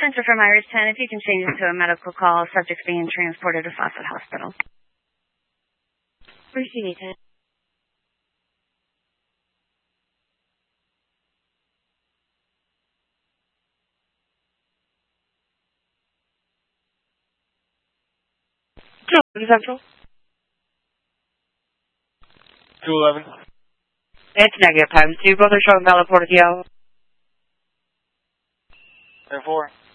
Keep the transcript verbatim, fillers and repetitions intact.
Center from Iris ten, if you can change it to a medical call, subjects being transported to Fawcett Hospital. Appreciate it. Central. two eleven. It's negative times two. Both are showing valid port of the hour. ten four.